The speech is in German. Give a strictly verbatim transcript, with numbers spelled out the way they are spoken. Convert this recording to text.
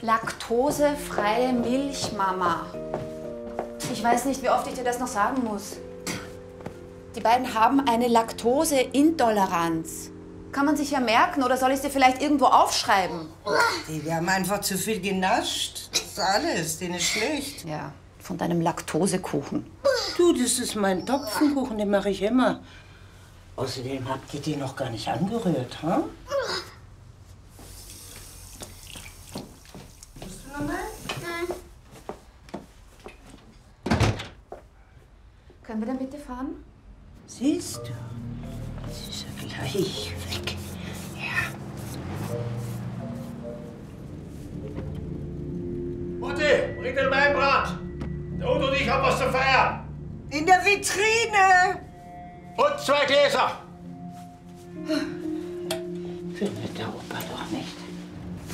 Laktosefreie Milch, Mama. Ich weiß nicht, wie oft ich dir das noch sagen muss. Die beiden haben eine Laktoseintoleranz. Kann man sich ja merken, oder soll ich es dir vielleicht irgendwo aufschreiben? Die haben einfach zu viel genascht. Das ist alles, denen ist schlecht. Ja, von deinem Laktosekuchen. Du, das ist mein Topfenkuchen, den mache ich immer. Außerdem habt ihr den noch gar nicht angerührt, ha? Willst du noch mal? Nein. Können wir dann bitte fahren? Siehst du? Das ist ja gleich weg. Ja. Mutti, bring den Weinbrand. Der Hund und ich haben was zu feiern. In der Vitrine! Und zwei Gläser. Für eine